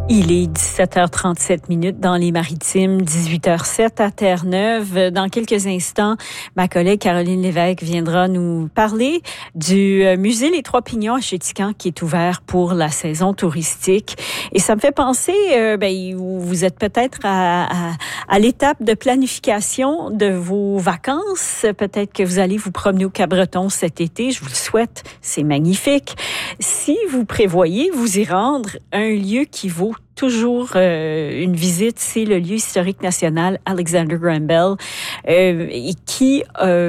Il est 17h37 dans les Maritimes, 18h07 à Terre-Neuve. Dans quelques instants, ma collègue Caroline Lévesque viendra nous parler du musée Les Trois Pignons à Chéticamp qui est ouvert pour la saison touristique. Et ça me fait penser, vous êtes peut-être à l'étape de planification de vos vacances. Peut-être que vous allez vous promener au Cap-Breton cet été. Je vous le souhaite, c'est magnifique. Si vous prévoyez vous y rendre, un lieu qui vaut toujours une visite, c'est le lieu historique national Alexander Graham Bell, et qui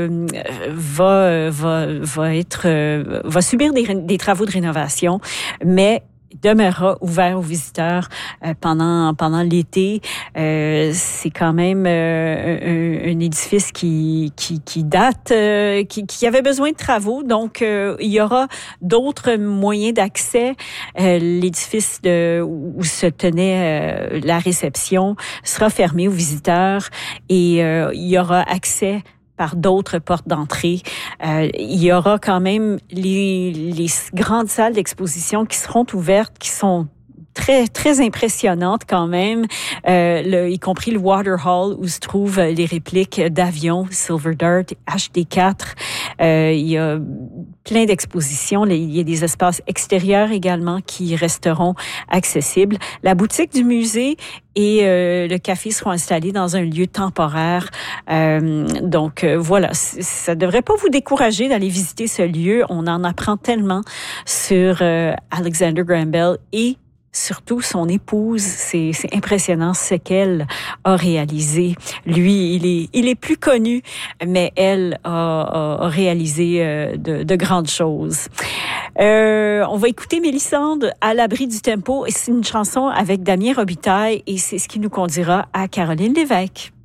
va subir des travaux de rénovation, mais demeurera ouvert aux visiteurs pendant l'été. C'est quand même un édifice qui date, qui avait besoin de travaux. Donc, il y aura d'autres moyens d'accès. L'édifice où se tenait la réception sera fermé aux visiteurs et il y aura accès par d'autres portes d'entrée. Il y aura quand même les grandes salles d'exposition qui seront ouvertes, qui sont très, très impressionnantes quand même, y compris le Water Hall où se trouvent les répliques d'avions Silver Dart, HD4. Il y a plein d'expositions. Il y a des espaces extérieurs également qui resteront accessibles. La boutique du musée et le café seront installés dans un lieu temporaire. Donc voilà, ça devrait pas vous décourager d'aller visiter ce lieu. On en apprend tellement sur Alexander Graham Bell et surtout son épouse. C'est impressionnant ce qu'elle a réalisé. Lui, il est plus connu, mais elle a réalisé de grandes choses. On va écouter Mélissande, À l'abri du tempo. Et c'est une chanson avec Damien Robitaille et c'est ce qui nous conduira à Caroline Lévesque.